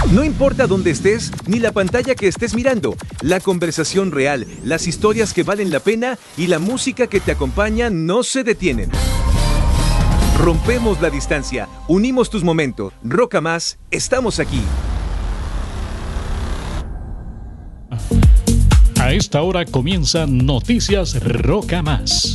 No importa dónde estés, ni la pantalla que estés mirando, la conversación real, las historias que valen la pena y la música que te acompaña no se detienen. Rompemos la distancia, unimos tus momentos. Roca Más, estamos aquí. A esta hora comienzan Noticias Roca Más.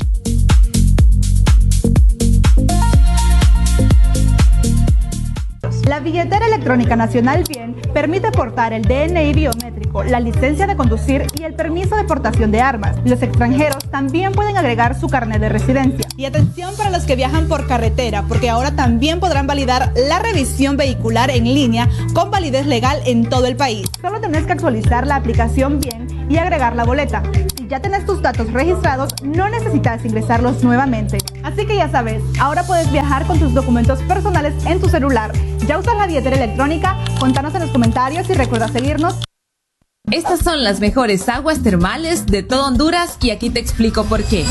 La billetera electrónica nacional Bien permite portar el DNI biométrico, la licencia de conducir y el permiso de portación de armas. Los extranjeros también pueden agregar su carnet de residencia. Y atención para los que viajan por carretera, porque ahora también podrán validar la revisión vehicular en línea con validez legal en todo el país. Solo tenés que actualizar la aplicación Bien y agregar la boleta. Si ya tenés tus datos registrados, no necesitas ingresarlos nuevamente. Así que ya sabes, ahora puedes viajar con tus documentos personales en tu celular. ¿Ya usas la billetera electrónica? Contanos en los comentarios y recuerda seguirnos. Estas son las mejores aguas termales de todo Honduras y aquí te explico por qué.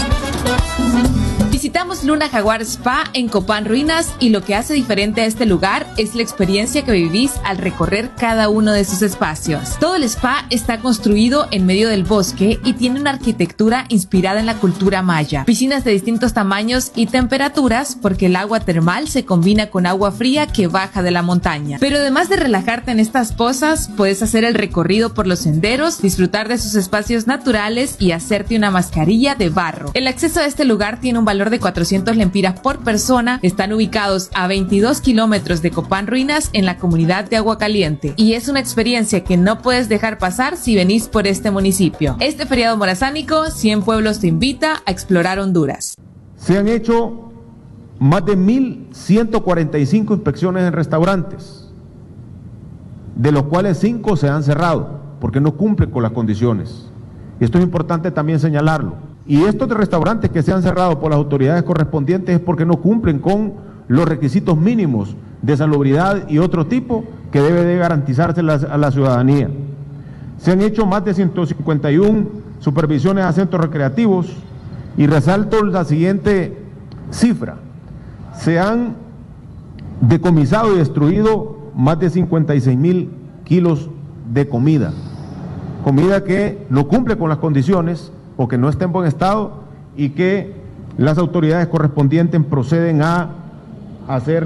Visitamos Luna Jaguar Spa en Copán Ruinas y lo que hace diferente a este lugar es la experiencia que vivís al recorrer cada uno de sus espacios. Todo el spa está construido en medio del bosque y tiene una arquitectura inspirada en la cultura maya. Piscinas de distintos tamaños y temperaturas porque el agua termal se combina con agua fría que baja de la montaña. Pero además de relajarte en estas pozas, puedes hacer el recorrido por los senderos, disfrutar de sus espacios naturales y hacerte una mascarilla de barro. El acceso a este lugar tiene un valor de 400 lempiras por persona. Están ubicados a 22 kilómetros de Copán Ruinas en la comunidad de Agua Caliente y es una experiencia que no puedes dejar pasar si venís por este municipio. Este feriado morazánico, 100 Pueblos te invita a explorar Honduras. Se han hecho más de 1.145 inspecciones en restaurantes, de los cuales 5 se han cerrado porque no cumplen con las condiciones. Esto es importante también señalarlo. Y estos restaurantes que se han cerrado por las autoridades correspondientes es porque no cumplen con los requisitos mínimos de salubridad y otro tipo que debe de garantizarse a la ciudadanía. Se han hecho más de 151 supervisiones a centros recreativos y resalto la siguiente cifra. Se han decomisado y destruido más de 56.000 kilos de comida que no cumple con las condiciones o que no está en buen estado y que las autoridades correspondientes proceden a hacer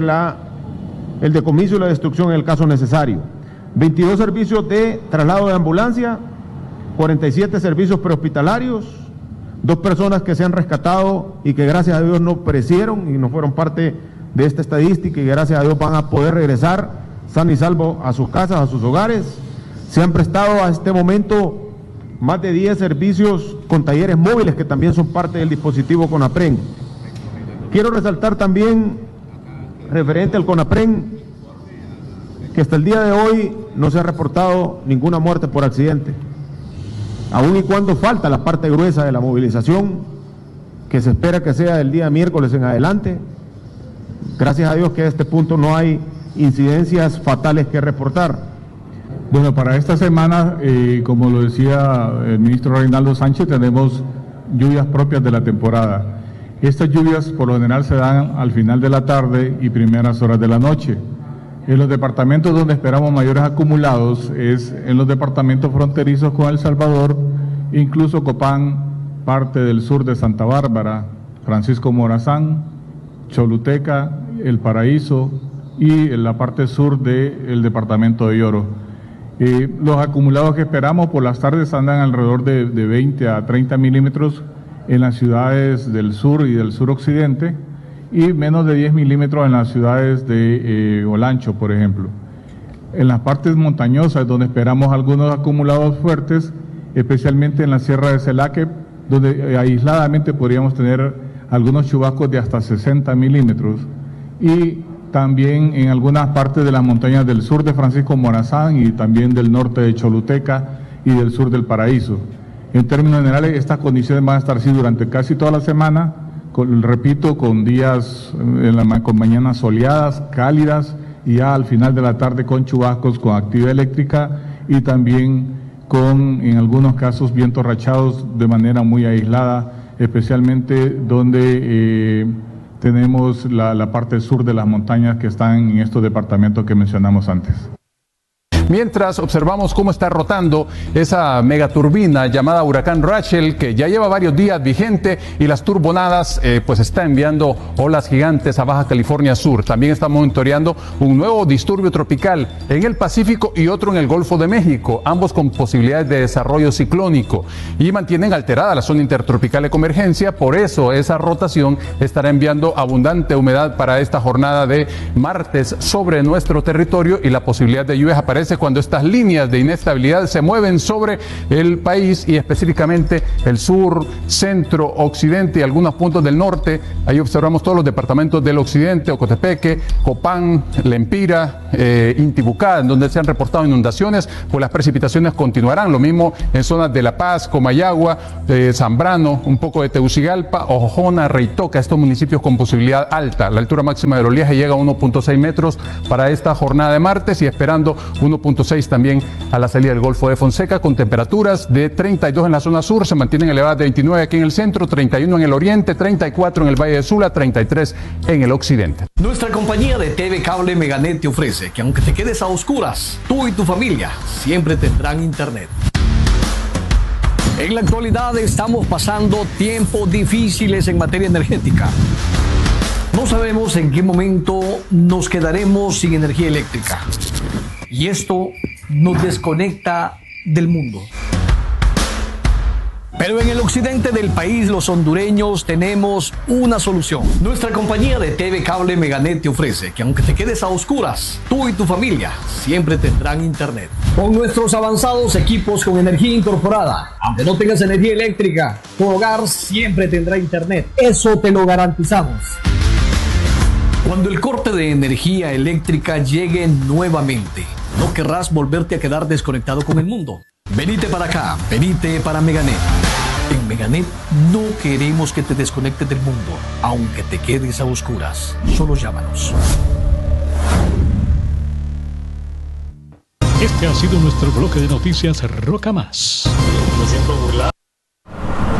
el decomiso y la destrucción en el caso necesario. 22 servicios de traslado de ambulancia, 47 servicios prehospitalarios, 2 personas que se han rescatado y que gracias a Dios no perecieron y no fueron parte de esta estadística y gracias a Dios van a poder regresar san y salvo a sus casas, a sus hogares. Se han prestado a este momento más de 10 servicios con talleres móviles que también son parte del dispositivo CONAPREN. Quiero resaltar también, referente al CONAPREN, que hasta el día de hoy no se ha reportado ninguna muerte por accidente, aun y cuando falta la parte gruesa de la movilización, que se espera que sea del día miércoles en adelante. Gracias a Dios que a este punto no hay incidencias fatales que reportar. Bueno, para esta semana, como lo decía el ministro Reinaldo Sánchez, tenemos lluvias propias de la temporada. Estas lluvias por lo general se dan al final de la tarde y primeras horas de la noche. En los departamentos donde esperamos mayores acumulados es en los departamentos fronterizos con El Salvador, incluso Copán, parte del sur de Santa Bárbara, Francisco Morazán, Choluteca, El Paraíso y en la parte sur del departamento de Yoro. Los acumulados que esperamos por las tardes andan alrededor de 20 a 30 milímetros en las ciudades del sur y del suroccidente y menos de 10 milímetros en las ciudades de Olancho, por ejemplo. En las partes montañosas donde esperamos algunos acumulados fuertes, especialmente en la Sierra de Celaque, donde aisladamente podríamos tener algunos chubascos de hasta 60 milímetros y también en algunas partes de las montañas del sur de Francisco Morazán y también del norte de Choluteca y del sur del Paraíso. En términos generales, estas condiciones van a estar así durante casi toda la semana, repito, con días, con mañanas soleadas, cálidas, y ya al final de la tarde con chubascos, con actividad eléctrica y también con, en algunos casos, vientos rachados de manera muy aislada, especialmente donde tenemos la parte sur de las montañas que están en estos departamentos que mencionamos antes. mientras observamos cómo está rotando esa megaturbina llamada Huracán Rachel, que ya lleva varios días vigente, y las turbonadas pues está enviando olas gigantes a Baja California Sur. También está monitoreando un nuevo disturbio tropical en el Pacífico y otro en el Golfo de México, ambos con posibilidades de desarrollo ciclónico, y mantienen alterada la zona intertropical de convergencia. Por eso esa rotación estará enviando abundante humedad para esta jornada de martes sobre nuestro territorio, y la posibilidad de lluvias aparece cuando estas líneas de inestabilidad se mueven sobre el país, y específicamente el sur, centro, occidente y algunos puntos del norte. Ahí observamos todos los departamentos del occidente: Ocotepeque, Copán, Lempira, Intibucá, en donde se han reportado inundaciones. Pues las precipitaciones continuarán, lo mismo en zonas de La Paz, Comayagua, Zambrano, un poco de Tegucigalpa, Ojona, Reitoca, estos municipios con posibilidad alta. La altura máxima del oleaje llega a 1.6 metros para esta jornada de martes, y esperando 1.6 también a la salida del Golfo de Fonseca, con temperaturas de 32 en la zona sur, se mantienen elevadas de 29 aquí en el centro, 31 en el oriente, 34 en el Valle de Sula, 33 en el occidente. Nuestra compañía de TV Cable Meganet te ofrece que aunque te quedes a oscuras, tú y tu familia siempre tendrán internet. En la actualidad estamos pasando tiempos difíciles en materia energética. No sabemos en qué momento nos quedaremos sin energía eléctrica. Y esto nos desconecta del mundo. Pero en el occidente del país, los hondureños tenemos una solución. Nuestra compañía de TV Cable Meganet te ofrece que aunque te quedes a oscuras, tú y tu familia siempre tendrán internet. Con nuestros avanzados equipos con energía incorporada, aunque no tengas energía eléctrica, tu hogar siempre tendrá internet. Eso te lo garantizamos. Cuando el corte de energía eléctrica llegue nuevamente, no querrás volverte a quedar desconectado con el mundo. Venite para acá, venite para Meganet. En Meganet no queremos que te desconectes del mundo, aunque te quedes a oscuras. Solo llámanos. Este ha sido nuestro bloque de noticias Roca Más. Me siento burlado.